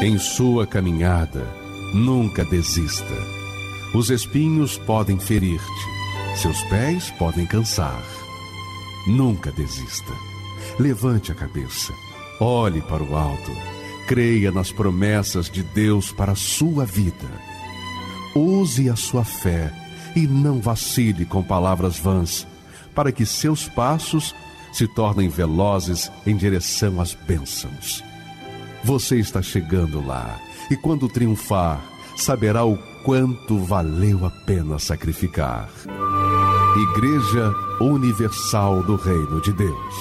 Em sua caminhada, nunca desista. Os espinhos podem ferir-te, seus pés podem cansar. Nunca desista. Levante a cabeça, olhe para o alto, creia nas promessas de Deus para a sua vida. Use a sua fé e não vacile com palavras vãs, para que seus passos se tornem velozes em direção às bênçãos. Você está chegando lá, e quando triunfar, saberá o quanto valeu a pena sacrificar. Igreja Universal do Reino de Deus.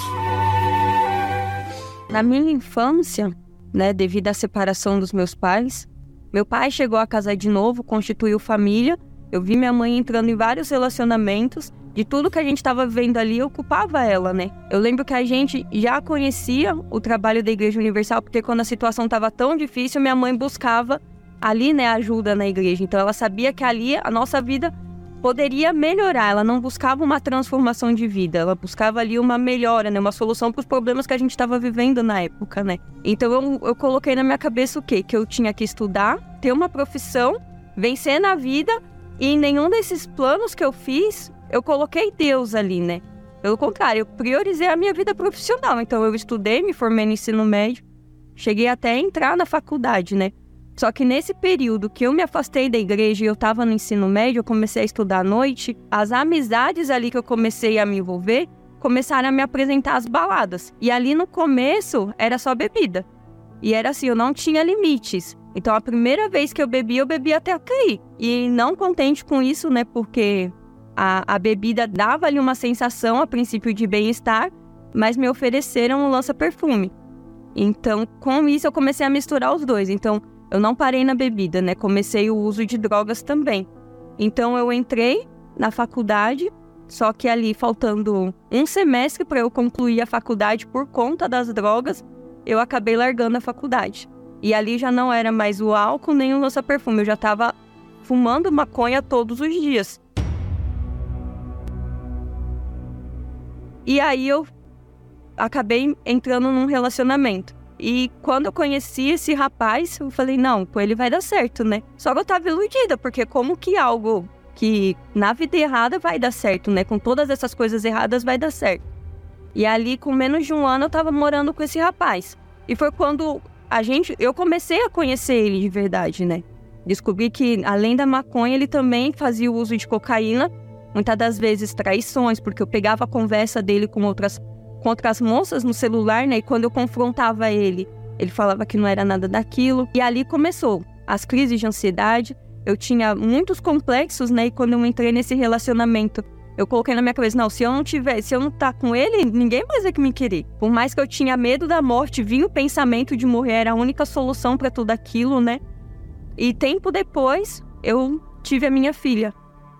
Na minha infância, devido à separação dos meus pais, meu pai chegou a casar de novo, constituiu família. Eu vi minha mãe entrando em vários relacionamentos. De tudo que a gente estava vivendo ali, eu culpava ela, Eu lembro que a gente já conhecia o trabalho da Igreja Universal, porque quando a situação estava tão difícil, minha mãe buscava ali, ajuda na igreja. Então ela sabia que ali a nossa vida poderia melhorar. Ela não buscava uma transformação de vida, ela buscava ali uma melhora, uma solução para os problemas que a gente estava vivendo na época, Então eu coloquei na minha cabeça o quê? Que eu tinha que estudar, ter uma profissão, vencer na vida, e em nenhum desses planos que eu fiz, eu coloquei Deus ali, Pelo contrário, eu priorizei a minha vida profissional. Então eu estudei, me formei no ensino médio, cheguei até a entrar na faculdade, Só que nesse período que eu me afastei da igreja e eu estava no ensino médio, eu comecei a estudar à noite, as amizades ali que eu comecei a me envolver, começaram a me apresentar as baladas. E ali no começo, era só bebida. E era assim, eu não tinha limites. Então a primeira vez que eu bebi até cair. E não contente com isso, porque a bebida dava ali uma sensação, a princípio, de bem-estar, mas me ofereceram um lança-perfume. Então, com isso, eu comecei a misturar os dois. Então, eu não parei na bebida, Comecei o uso de drogas também. Então, eu entrei na faculdade, só que ali, faltando um semestre para eu concluir a faculdade por conta das drogas, eu acabei largando a faculdade. E ali já não era mais o álcool nem o lança-perfume, eu já estava fumando maconha todos os dias. E aí eu acabei entrando num relacionamento. E quando eu conheci esse rapaz, eu falei, não, com ele vai dar certo, Só que eu tava iludida, porque como que algo que na vida errada vai dar certo, Com todas essas coisas erradas vai dar certo. E ali, com menos de um ano, eu tava morando com esse rapaz. E foi quando eu comecei a conhecer ele de verdade, Descobri que, além da maconha, ele também fazia o uso de cocaína. Muitas das vezes traições, porque eu pegava a conversa dele com outras moças no celular, E quando eu confrontava ele, ele falava que não era nada daquilo. E ali começou as crises de ansiedade. Eu tinha muitos complexos, E quando eu entrei nesse relacionamento, eu coloquei na minha cabeça, não, se eu não tá com ele, ninguém mais vai me querer. Por mais que eu tinha medo da morte, vinha o pensamento de morrer, era a única solução para tudo aquilo, E tempo depois, eu tive a minha filha.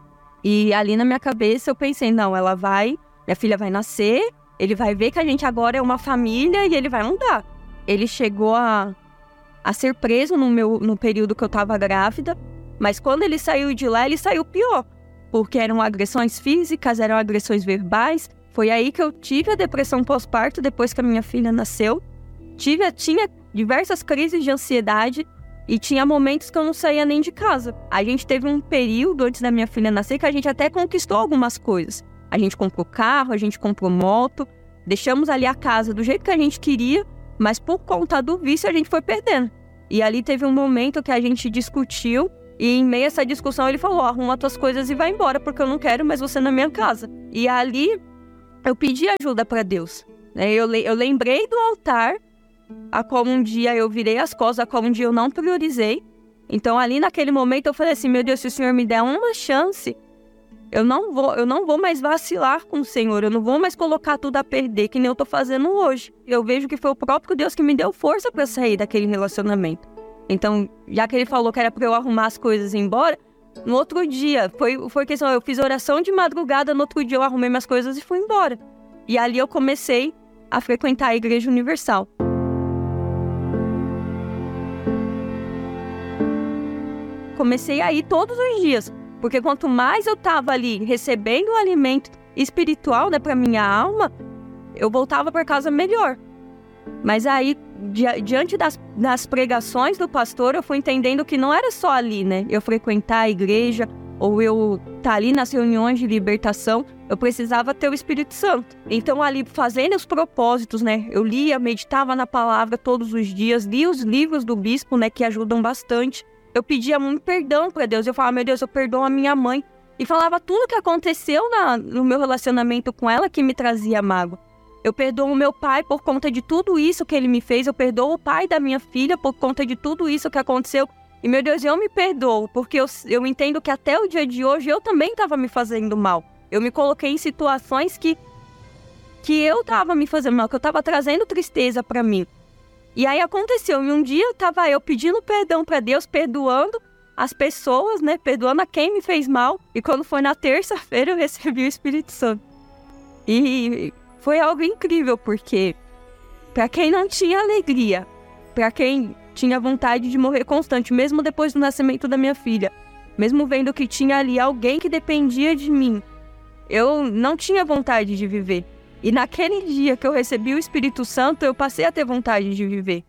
E ali na minha cabeça eu pensei, não, minha filha vai nascer, ele vai ver que a gente agora é uma família e ele vai mudar. Ele chegou a ser preso no período que eu estava grávida, mas quando ele saiu de lá, ele saiu pior, porque eram agressões físicas, eram agressões verbais. Foi aí que eu tive a depressão pós-parto, depois que a minha filha nasceu. Tinha diversas crises de ansiedade, e tinha momentos que eu não saía nem de casa. A gente teve um período antes da minha filha nascer que a gente até conquistou algumas coisas. A gente comprou carro, a gente comprou moto, deixamos ali a casa do jeito que a gente queria, mas por conta do vício a gente foi perdendo. E ali teve um momento que a gente discutiu, e em meio a essa discussão ele falou, arruma tuas coisas e vai embora, porque eu não quero mais você na minha casa. E ali eu pedi ajuda para Deus. Eu lembrei do altar, a qual um dia eu virei as costas, a qual um dia eu não priorizei. Então ali naquele momento eu falei assim, meu Deus, se o Senhor me der uma chance, eu não vou mais vacilar com o Senhor, eu não vou mais colocar tudo a perder, que nem eu tô fazendo hoje. Eu vejo que foi o próprio Deus que me deu força para sair daquele relacionamento. Então, já que ele falou que era para eu arrumar as coisas e ir embora, no outro dia, foi questão, eu fiz oração de madrugada, no outro dia eu arrumei minhas coisas e fui embora. E ali eu comecei a frequentar a Igreja Universal. Comecei a ir todos os dias, porque quanto mais eu estava ali recebendo o alimento espiritual, para minha alma, eu voltava para casa melhor. Mas aí, diante das pregações do pastor, eu fui entendendo que não era só ali, né? Eu frequentar a igreja, ou eu estar ali nas reuniões de libertação, eu precisava ter o Espírito Santo. Então, ali, fazendo os propósitos, né? Eu lia, meditava na palavra todos os dias, lia os livros do bispo, né? Que ajudam bastante. Eu pedia muito perdão para Deus. Eu falava, meu Deus, eu perdoo a minha mãe. E falava tudo que aconteceu no meu relacionamento com ela que me trazia mágoa. Eu perdoo o meu pai por conta de tudo isso que ele me fez. Eu perdoo o pai da minha filha por conta de tudo isso que aconteceu. E, meu Deus, eu me perdoo, porque eu entendo que até o dia de hoje eu também estava me fazendo mal. Eu me coloquei em situações que eu estava me fazendo mal, que eu estava trazendo tristeza para mim. E aí aconteceu, e um dia estava eu pedindo perdão para Deus, perdoando as pessoas, né? Perdoando a quem me fez mal. E quando foi na terça-feira eu recebi o Espírito Santo. E foi algo incrível, porque para quem não tinha alegria, para quem tinha vontade de morrer constante, mesmo depois do nascimento da minha filha, mesmo vendo que tinha ali alguém que dependia de mim, eu não tinha vontade de viver. E naquele dia que eu recebi o Espírito Santo, eu passei a ter vontade de viver.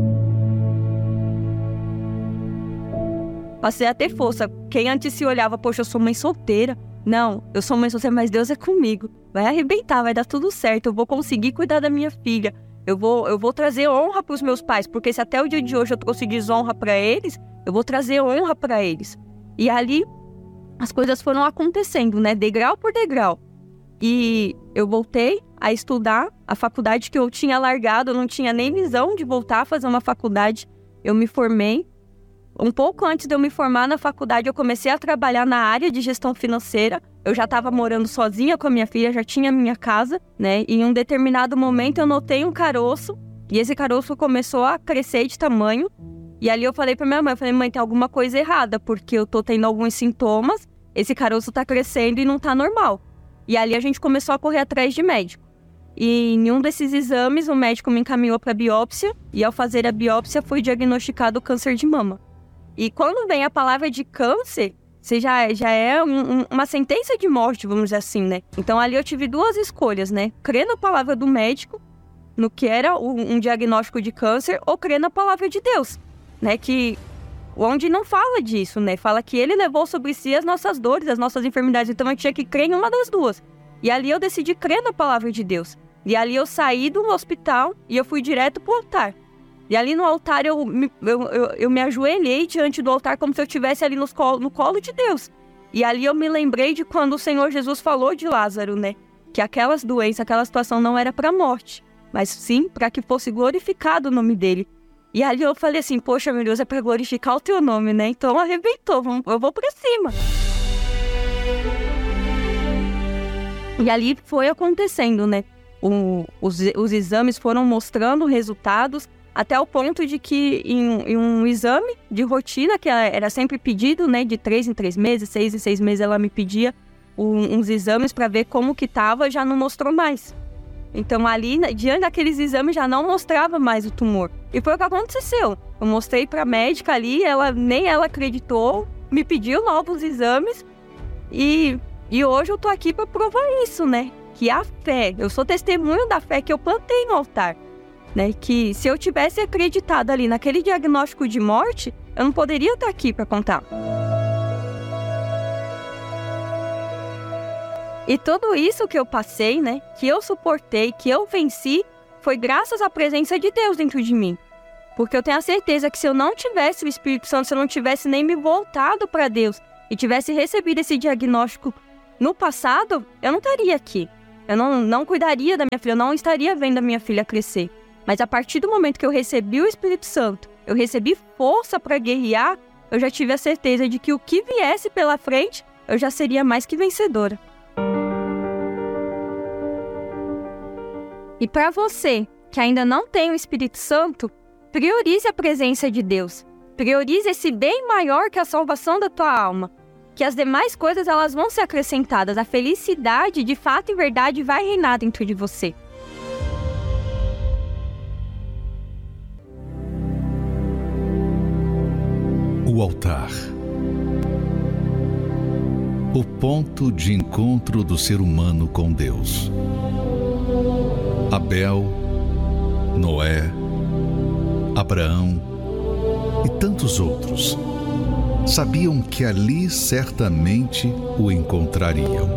Passei a ter força. Quem antes se olhava, poxa, eu sou mãe solteira. Não, eu sou mãe solteira, mas Deus é comigo. Vai arrebentar, vai dar tudo certo, eu vou conseguir cuidar da minha filha. Eu vou trazer honra para os meus pais, porque se até o dia de hoje eu trouxe desonra para eles, eu vou trazer honra para eles. E ali as coisas foram acontecendo, né? Degrau por degrau. E eu voltei a estudar a faculdade que eu tinha largado, eu não tinha nem visão de voltar a fazer uma faculdade. Eu me formei. Um pouco antes de eu me formar na faculdade, eu comecei a trabalhar na área de gestão financeira. Eu já estava morando sozinha com a minha filha, já tinha minha casa, né? E em um determinado momento eu notei um caroço, e esse caroço começou a crescer de tamanho. E ali eu falei para minha mãe, mãe, tem alguma coisa errada, porque eu tô tendo alguns sintomas, esse caroço tá crescendo e não tá normal. E ali a gente começou a correr atrás de médico. E em um desses exames, o médico me encaminhou para biópsia, e ao fazer a biópsia foi diagnosticado câncer de mama. E quando vem a palavra de câncer, você já é uma sentença de morte, vamos dizer assim, né? Então ali eu tive duas escolhas, né? Crer na palavra do médico, no que era um diagnóstico de câncer, ou crer na palavra de Deus, né? Que onde não fala disso, né? Fala que ele levou sobre si as nossas dores, as nossas enfermidades. Então eu tinha que crer em uma das duas. E ali eu decidi crer na palavra de Deus. E ali eu saí do hospital e eu fui direto pro altar. E ali no altar eu me ajoelhei diante do altar como se eu estivesse ali no colo de Deus. E ali eu me lembrei de quando o Senhor Jesus falou de Lázaro, né? Que aquelas doenças, aquela situação não era para a morte, mas sim para que fosse glorificado o nome dele. E ali eu falei assim, poxa, meu Deus, é para glorificar o teu nome, né? Então arrebentou, eu vou para cima. E ali foi acontecendo, né? Os exames foram mostrando resultados, até o ponto de que em um exame de rotina, que era sempre pedido, né, de 3 em 3 meses, 6 em 6 meses, ela me pedia uns exames para ver como que estava, já não mostrou mais. Então ali, diante daqueles exames, já não mostrava mais o tumor. E foi o que aconteceu. Eu mostrei para a médica ali, nem ela acreditou, me pediu novos exames e hoje eu tô aqui para provar isso, né? Que a fé, eu sou testemunho da fé que eu plantei no altar. Né, que se eu tivesse acreditado ali naquele diagnóstico de morte, eu não poderia estar aqui para contar. E tudo isso que eu passei, né, que eu suportei, que eu venci, foi graças à presença de Deus dentro de mim. Porque eu tenho a certeza que se eu não tivesse o Espírito Santo, se eu não tivesse nem me voltado para Deus e tivesse recebido esse diagnóstico no passado, eu não estaria aqui. Eu não cuidaria da minha filha, eu não estaria vendo a minha filha crescer. Mas a partir do momento que eu recebi o Espírito Santo, eu recebi força para guerrear, eu já tive a certeza de que o que viesse pela frente, eu já seria mais que vencedora. E para você que ainda não tem o Espírito Santo, priorize a presença de Deus. Priorize esse bem maior que a salvação da tua alma. Que as demais coisas elas vão ser acrescentadas. A felicidade, de fato e verdade, vai reinar dentro de você. O altar. O ponto de encontro do ser humano com Deus. Abel, Noé, Abraão e tantos outros sabiam que ali certamente o encontrariam.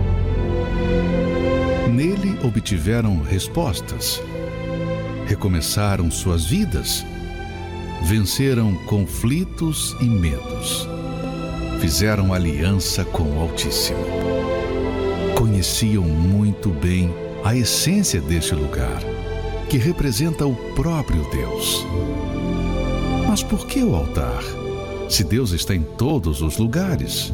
Nele obtiveram respostas, recomeçaram suas vidas, venceram conflitos e medos, fizeram aliança com o Altíssimo. Conheciam muito bem a essência deste lugar, que representa o próprio Deus. Mas por que o altar, se Deus está em todos os lugares?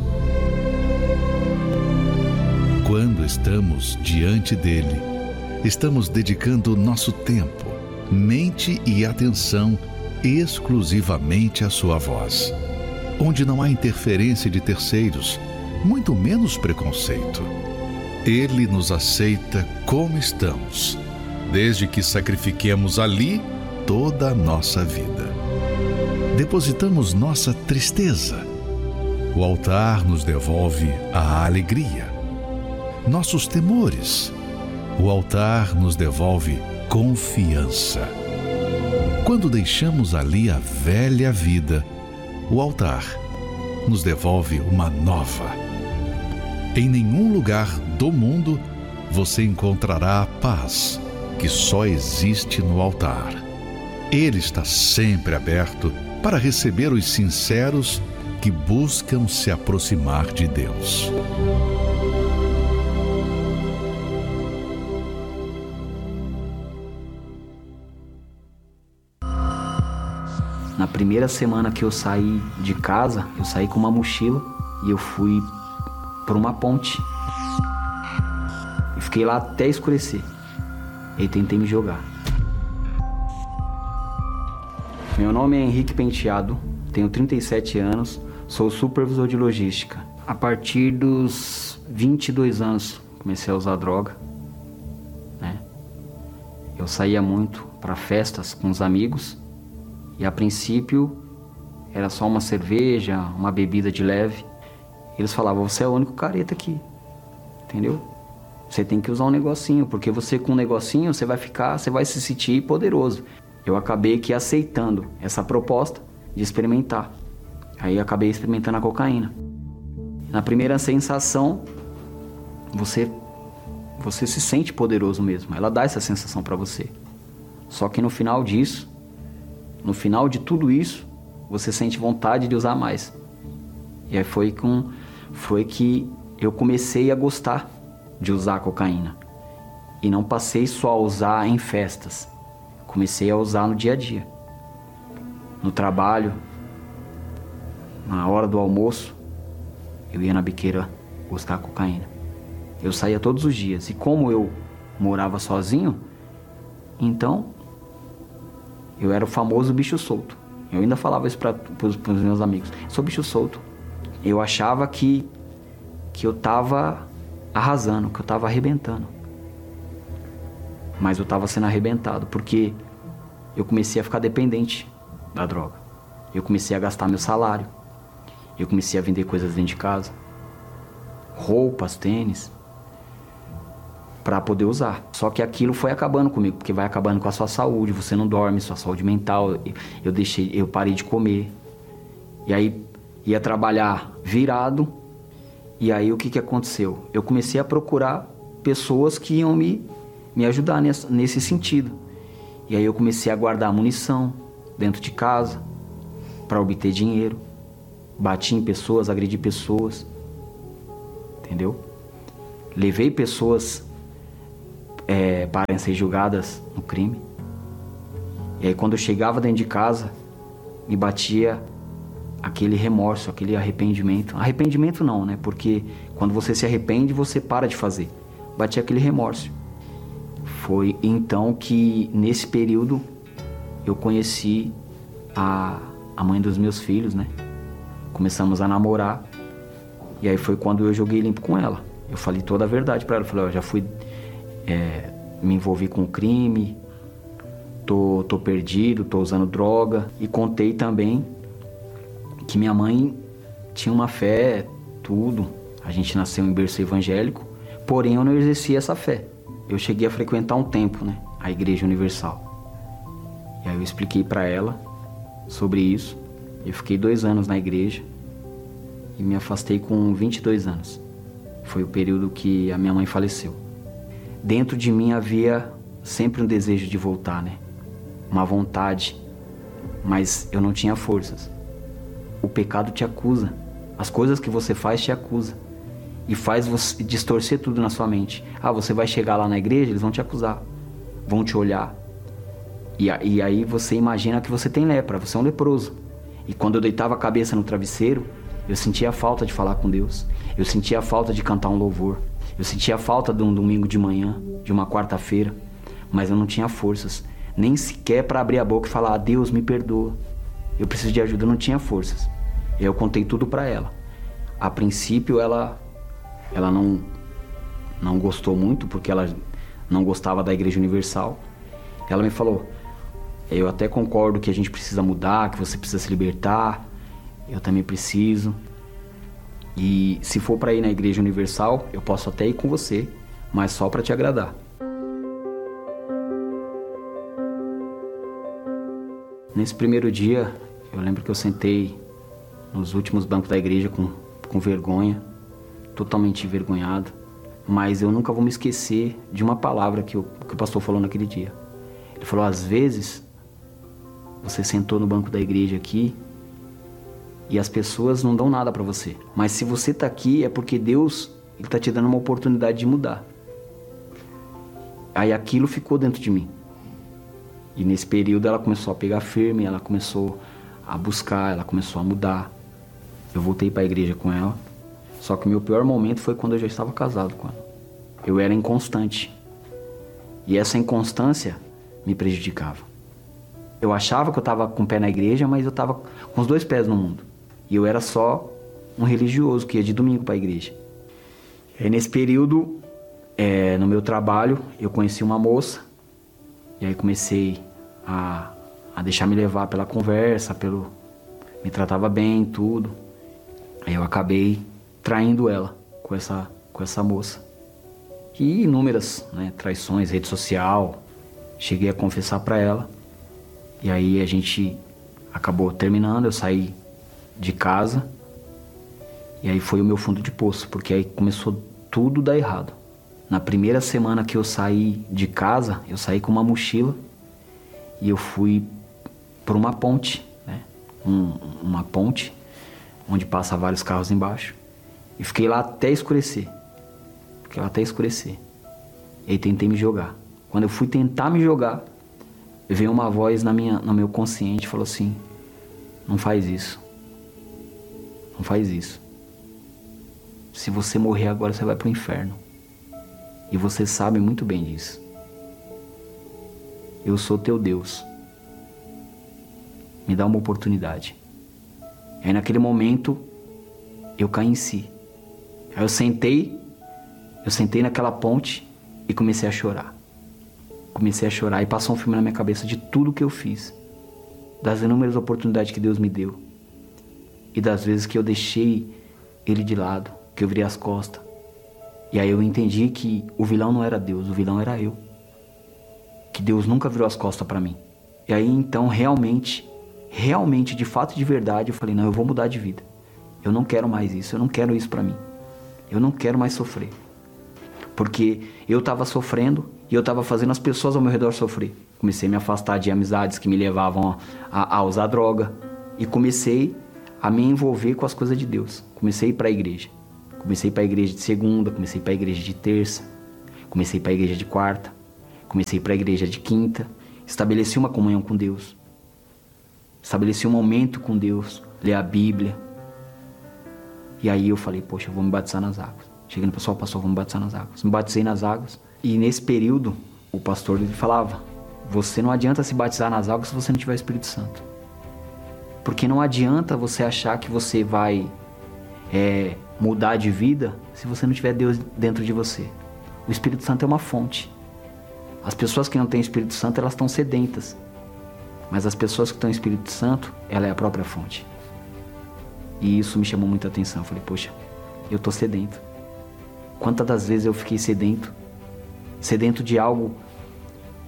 Quando estamos diante dele, estamos dedicando nosso tempo, mente e atenção exclusivamente à sua voz, onde não há interferência de terceiros, muito menos preconceito. Ele nos aceita como estamos, desde que sacrifiquemos ali toda a nossa vida. Depositamos nossa tristeza. O altar nos devolve a alegria. Nossos temores. O altar nos devolve confiança. Quando deixamos ali a velha vida, o altar nos devolve uma nova. Em nenhum lugar do mundo você encontrará a paz que só existe no altar. Ele está sempre aberto para receber os sinceros que buscam se aproximar de Deus. Na primeira semana que eu saí de casa, eu saí com uma mochila e eu fui por uma ponte. E fiquei lá até escurecer. E tentei me jogar. Meu nome é Henrique Penteado, tenho 37 anos, sou supervisor de logística. A partir dos 22 anos comecei a usar droga, né? Eu saía muito para festas com os amigos e a princípio era só uma cerveja, uma bebida de leve. Eles falavam, você é o único careta aqui, entendeu? Você tem que usar um negocinho, porque você com um negocinho você vai se sentir poderoso. Eu acabei que aceitando essa proposta de experimentar. Aí acabei experimentando a cocaína. Na primeira sensação, você se sente poderoso mesmo. Ela dá essa sensação para você. Só que no final disso, no final de tudo isso, você sente vontade de usar mais. E aí foi que eu comecei a gostar de usar a cocaína. E não passei só a usar em festas. Comecei a usar no dia a dia. No trabalho, na hora do almoço, eu ia na biqueira buscar cocaína. Eu saía todos os dias. E como eu morava sozinho, então eu era o famoso bicho solto. Eu ainda falava isso para os meus amigos. Sou bicho solto. Eu achava que eu estava arrasando, que eu estava arrebentando. Mas eu estava sendo arrebentado, porque eu comecei a ficar dependente da droga. Eu comecei a gastar meu salário. Eu comecei a vender coisas dentro de casa. Roupas, tênis. Para poder usar. Só que aquilo foi acabando comigo, porque vai acabando com a sua saúde. Você não dorme, sua saúde mental. Eu parei de comer. E aí ia trabalhar virado. E aí o que aconteceu? Eu comecei a procurar pessoas que iam me ajudar nesse sentido. E aí eu comecei a guardar munição dentro de casa para obter dinheiro. Bati em pessoas, agredi pessoas. Entendeu? Levei pessoas para ser julgadas no crime. E aí quando eu chegava dentro de casa, me batia aquele remorso, aquele arrependimento. Arrependimento não, né? Porque quando você se arrepende, você para de fazer. Batia aquele remorso. Foi então que, nesse período, eu conheci a mãe dos meus filhos, né? Começamos a namorar. E aí foi quando eu joguei limpo com ela. Eu falei toda a verdade pra ela. Eu falei, ó, já fui... me envolvi com crime. Tô perdido, tô usando droga. E contei também que minha mãe tinha uma fé, tudo. A gente nasceu em berço evangélico. Porém, eu não exercia essa fé. Eu cheguei a frequentar um tempo, né? A Igreja Universal. E aí eu expliquei para ela sobre isso. Eu fiquei 2 anos na igreja e me afastei com 22 anos. Foi o período que a minha mãe faleceu. Dentro de mim havia sempre um desejo de voltar, né? Uma vontade, mas eu não tinha forças. O pecado te acusa. As coisas que você faz te acusam. E faz você distorcer tudo na sua mente. Ah, você vai chegar lá na igreja, eles vão te acusar. Vão te olhar. E aí você imagina que você tem lepra, você é um leproso. E quando eu deitava a cabeça no travesseiro, eu sentia a falta de falar com Deus. Eu sentia a falta de cantar um louvor. Eu sentia a falta de um domingo de manhã, de uma quarta-feira. Mas eu não tinha forças, nem sequer para abrir a boca e falar: Deus, me perdoa, eu preciso de ajuda. Eu não tinha forças. Eu contei tudo para ela. A princípio ela não gostou muito, porque ela não gostava da Igreja Universal. Ela me falou: eu até concordo que a gente precisa mudar, que você precisa se libertar, eu também preciso. E se for para ir na Igreja Universal, eu posso até ir com você, mas só para te agradar. Nesse primeiro dia, eu lembro que eu sentei nos últimos bancos da igreja com vergonha, totalmente envergonhado. Mas eu nunca vou me esquecer de uma palavra que o pastor falou naquele dia. Ele falou: às vezes, você sentou no banco da igreja aqui e as pessoas não dão nada para você. Mas se você está aqui é porque Deus está te dando uma oportunidade de mudar. Aí aquilo ficou dentro de mim. E nesse período ela começou a pegar firme, ela começou a buscar, ela começou a mudar. Eu voltei para a igreja com ela. Só que o meu pior momento foi quando eu já estava casado com ela. Eu era inconstante. E essa inconstância me prejudicava. Eu achava que eu estava com o pé na igreja, mas eu estava com os 2 pés no mundo. E eu era só um religioso que ia de domingo para a igreja. E nesse período, no meu trabalho, eu conheci uma moça. E aí comecei a deixar me levar pela conversa, me tratava bem, tudo. Aí eu acabei traindo ela com essa moça. E inúmeras, né, traições, rede social. Cheguei a confessar para ela. E aí a gente acabou terminando, eu saí de casa. E aí foi o meu fundo de poço, porque aí começou tudo a dar errado. Na primeira semana que eu saí de casa, eu saí com uma mochila e eu fui por uma ponte, né? Uma ponte onde passa vários carros embaixo. E fiquei lá até escurecer. E aí tentei me jogar. Quando eu fui tentar me jogar, veio uma voz no meu consciente e falou assim: não faz isso. Não faz isso. Se você morrer agora, você vai pro inferno. E você sabe muito bem disso. Eu sou teu Deus. Me dá uma oportunidade. E aí naquele momento, eu caí em si. Aí eu sentei naquela ponte e comecei a chorar. E passou um filme na minha cabeça de tudo que eu fiz. Das inúmeras oportunidades que Deus me deu. E das vezes que eu deixei Ele de lado, que eu virei as costas. E aí eu entendi que o vilão não era Deus, o vilão era eu. Que Deus nunca virou as costas para mim. E aí então realmente, de fato e de verdade, eu falei: não, eu vou mudar de vida. Eu não quero mais isso, eu não quero isso para mim. Eu não quero mais sofrer. Porque eu estava sofrendo e eu estava fazendo as pessoas ao meu redor sofrer. Comecei a me afastar de amizades que me levavam a usar droga. E comecei a me envolver com as coisas de Deus. Comecei a ir para a igreja. Comecei para a igreja de segunda, comecei para a igreja de terça, comecei para a igreja de quarta, comecei para a igreja de quinta. Estabeleci uma comunhão com Deus. Estabeleci um momento com Deus, ler a Bíblia. E aí eu falei: poxa, eu vou me batizar nas águas. Cheguei no pessoal: pastor, vou me batizar nas águas. Me batizei nas águas. E nesse período, o pastor ele falava: você não adianta se batizar nas águas se você não tiver o Espírito Santo. Porque não adianta você achar que você vai mudar de vida se você não tiver Deus dentro de você. O Espírito Santo é uma fonte. As pessoas que não têm Espírito Santo, elas estão sedentas. Mas as pessoas que têm Espírito Santo, ela é a própria fonte. E isso me chamou muita atenção. Eu falei: poxa, eu estou sedento. Quantas das vezes eu fiquei sedento de algo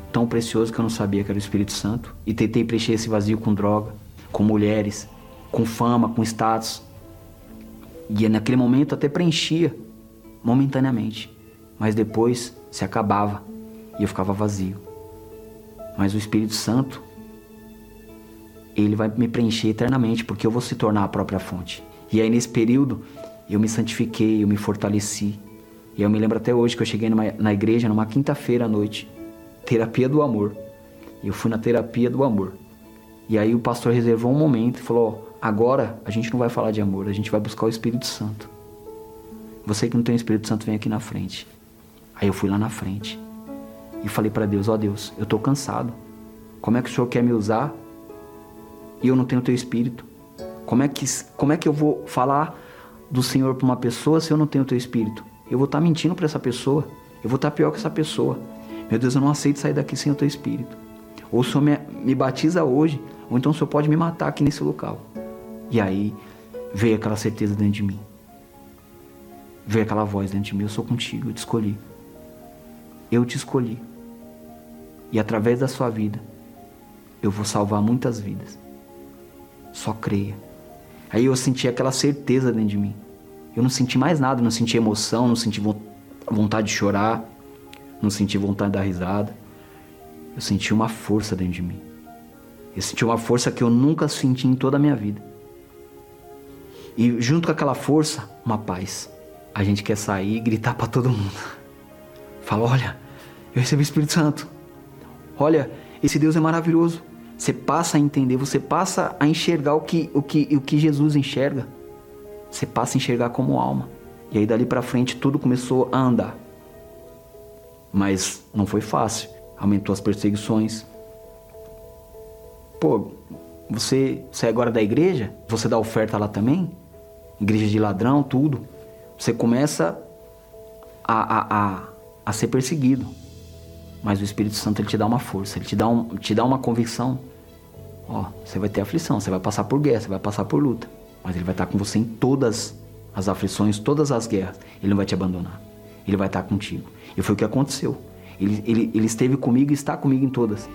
tão precioso que eu não sabia que era o Espírito Santo. E tentei preencher esse vazio com droga, com mulheres, com fama, com status. E naquele momento até preenchia, momentaneamente. Mas depois se acabava e eu ficava vazio. Mas o Espírito Santo, ele vai me preencher eternamente, porque eu vou se tornar a própria fonte. E aí nesse período eu me santifiquei, eu me fortaleci. E eu me lembro até hoje que eu cheguei na igreja numa quinta-feira à noite. Terapia do amor. E eu fui na terapia do amor. E aí o pastor reservou um momento e falou: agora a gente não vai falar de amor, a gente vai buscar o Espírito Santo. Você que não tem o Espírito Santo, vem aqui na frente. Aí eu fui lá na frente e falei para Deus: ó Deus, eu tô cansado. Como é que o Senhor quer me usar e eu não tenho o teu Espírito? Como é que eu vou falar do Senhor para uma pessoa se eu não tenho o teu Espírito? Eu vou estar mentindo para essa pessoa. Eu vou estar pior que essa pessoa. Meu Deus, eu não aceito sair daqui sem o teu Espírito. Ou o Senhor me batiza hoje, ou então o Senhor pode me matar aqui nesse local. E aí veio aquela certeza dentro de mim. Veio aquela voz dentro de mim: eu sou contigo, eu te escolhi. Eu te escolhi. E através da sua vida, eu vou salvar muitas vidas. Só creia. Aí eu senti aquela certeza dentro de mim. Eu não senti mais nada, não senti emoção, não senti vontade de chorar, não senti vontade de dar risada. Eu senti uma força dentro de mim. Eu senti uma força que eu nunca senti em toda a minha vida. E junto com aquela força, uma paz. A gente quer sair e gritar para todo mundo. Fala: olha, eu recebi o Espírito Santo. Olha, esse Deus é maravilhoso. Você passa a entender, você passa a enxergar o que Jesus enxerga. Você passa a enxergar como alma. E aí dali para frente tudo começou a andar. Mas não foi fácil. Aumentou as perseguições. Pô, você é agora da igreja? Você dá oferta lá também? Igreja de ladrão, tudo. Você começa a ser perseguido. Mas o Espírito Santo, ele te dá uma força, ele te dá uma convicção. Ó, você vai ter aflição, você vai passar por guerra, você vai passar por luta. Mas ele vai estar com você em todas as aflições, todas as guerras. Ele não vai te abandonar. Ele vai estar contigo. E foi o que aconteceu. Ele esteve comigo e está comigo em todas.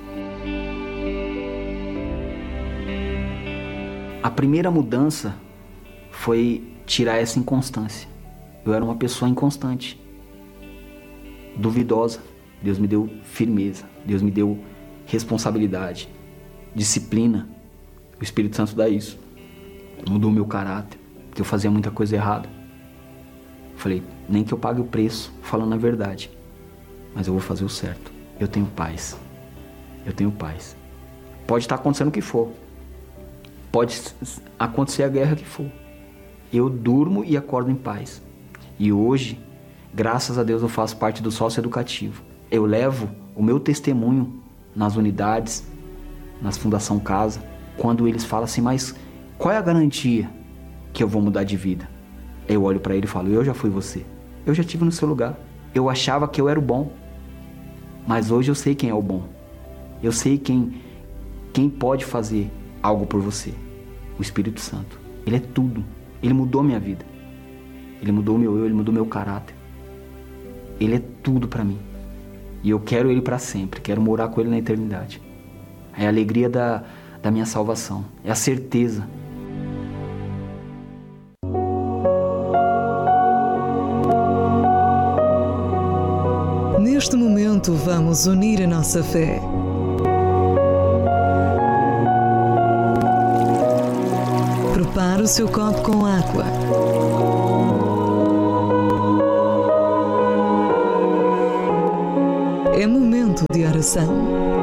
A primeira mudança foi tirar essa inconstância. Eu era uma pessoa inconstante, duvidosa. Deus me deu firmeza, Deus me deu responsabilidade, disciplina. O Espírito Santo dá isso. Mudou o meu caráter, porque eu fazia muita coisa errada. Falei: nem que eu pague o preço, falando a verdade, mas eu vou fazer o certo. Eu tenho paz. Eu tenho paz. Pode estar acontecendo o que for. Pode acontecer a guerra que for. Eu durmo e acordo em paz. E hoje, graças a Deus, eu faço parte do sócio educativo. Eu levo o meu testemunho nas unidades, nas Fundação Casa, quando eles falam assim: mas qual é a garantia que eu vou mudar de vida? Eu olho para ele e falo: eu já fui você. Eu já estive no seu lugar. Eu achava que eu era o bom. Mas hoje eu sei quem é o bom. Eu sei quem pode fazer algo por você. O Espírito Santo. Ele é tudo. Ele mudou minha vida. Ele mudou meu eu, ele mudou meu caráter. Ele é tudo para mim. E eu quero ele para sempre. Quero morar com ele na eternidade. É a alegria da minha salvação. É a certeza. Neste momento vamos unir a nossa fé. Prepare o seu copo com água. É momento de oração.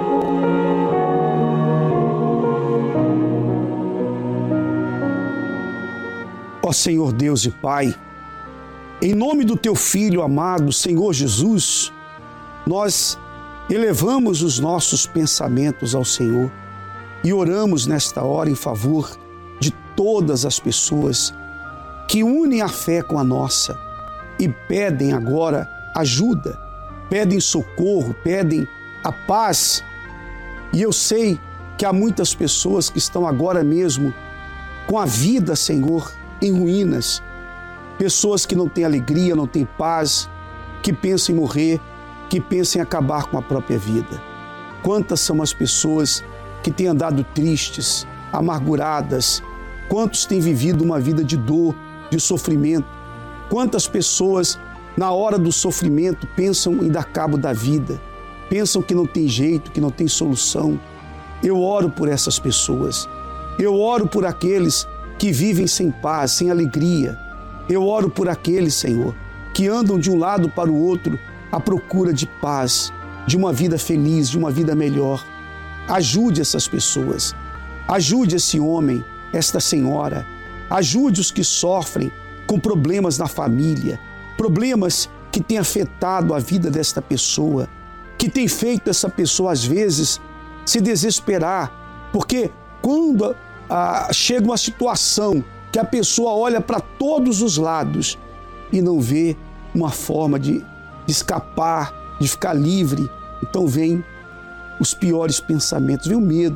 Ó Senhor Deus e Pai, em nome do Teu Filho amado, Senhor Jesus, nós elevamos os nossos pensamentos ao Senhor e oramos nesta hora em favor de todas as pessoas que unem a fé com a nossa e pedem agora ajuda, pedem socorro, pedem a paz. E eu sei que há muitas pessoas que estão agora mesmo com a vida, Senhor, em ruínas, pessoas que não têm alegria, não têm paz, que pensam em morrer, que pensam em acabar com a própria vida. Quantas são as pessoas que têm andado tristes, amarguradas? Quantos têm vivido uma vida de dor, de sofrimento? Quantas pessoas, na hora do sofrimento, pensam em dar cabo da vida? Pensam que não tem jeito, que não tem solução? Eu oro por essas pessoas. Eu oro por aqueles que vivem sem paz, sem alegria. Eu oro por aqueles, Senhor, que andam de um lado para o outro à procura de paz, de uma vida feliz, de uma vida melhor. Ajude essas pessoas. Ajude esse homem, esta senhora. Ajude os que sofrem com problemas na família, problemas que têm afetado a vida desta pessoa, que tem feito essa pessoa, às vezes, se desesperar, porque quando chega uma situação que a pessoa olha para todos os lados e não vê uma forma de escapar, de ficar livre, então vem os piores pensamentos, vem o medo.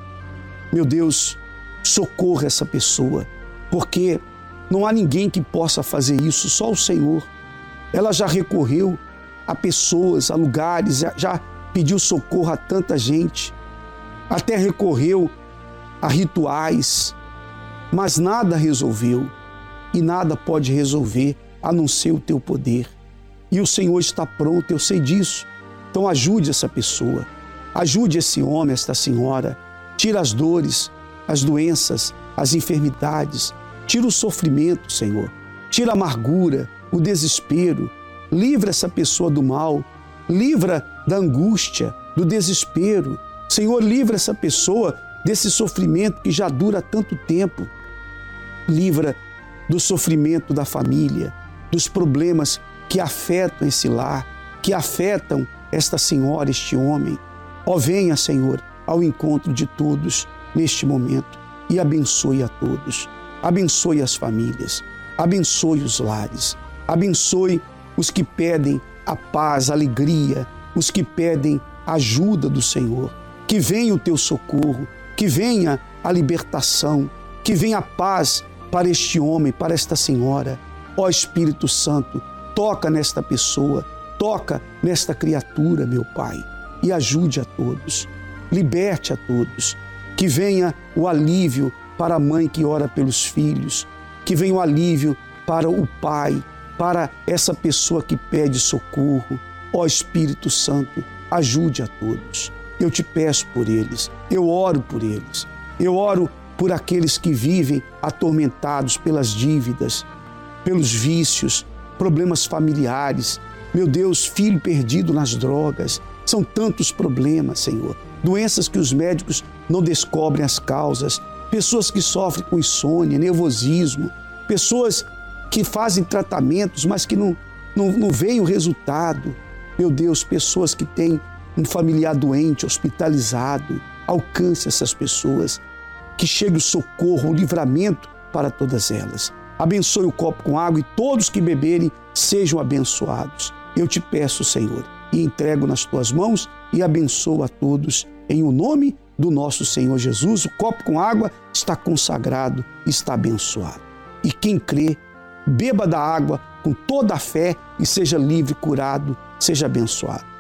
Meu Deus, socorra essa pessoa, porque não há ninguém que possa fazer isso, só o Senhor. Ela já recorreu a pessoas, a lugares, já pediu socorro a tanta gente, até recorreu a rituais, mas nada resolveu e nada pode resolver a não ser o teu poder. E o Senhor está pronto, eu sei disso. Então ajude essa pessoa, ajude esse homem, esta senhora, tira as dores, as doenças, as enfermidades, tira o sofrimento, Senhor, tira a amargura, o desespero, livra essa pessoa do mal, livra da angústia, do desespero. Senhor, livra essa pessoa desse sofrimento que já dura tanto tempo. Livra do sofrimento da família, dos problemas que afetam esse lar, que afetam esta senhora, este homem. Ó, venha, Senhor, ao encontro de todos neste momento e abençoe a todos. Abençoe as famílias, abençoe os lares, abençoe os que pedem a paz, a alegria, os que pedem a ajuda do Senhor. Que venha o teu socorro, que venha a libertação, que venha a paz para este homem, para esta senhora. Ó Espírito Santo, toca nesta pessoa, toca nesta criatura, meu Pai, e ajude a todos, liberte a todos, que venha o alívio para a mãe que ora pelos filhos, que venha o alívio para o pai, para essa pessoa que pede socorro. Ó Espírito Santo, ajude a todos. Eu te peço por eles, eu oro por eles, eu oro por aqueles que vivem atormentados pelas dívidas, pelos vícios, problemas familiares. Meu Deus, filho perdido nas drogas. São tantos problemas, Senhor. Doenças que os médicos não descobrem as causas. Pessoas que sofrem com insônia, nervosismo. Pessoas que fazem tratamentos, mas que não veem o resultado. Meu Deus, pessoas que têm um familiar doente, hospitalizado. Alcance essas pessoas. Que chegue o socorro, o livramento para todas elas. Abençoe o copo com água e todos que beberem sejam abençoados. Eu te peço, Senhor, e entrego nas tuas mãos e abençoo a todos em o nome do nosso Senhor Jesus. O copo com água está consagrado, está abençoado. E quem crê, beba da água com toda a fé e seja livre, curado, seja abençoado.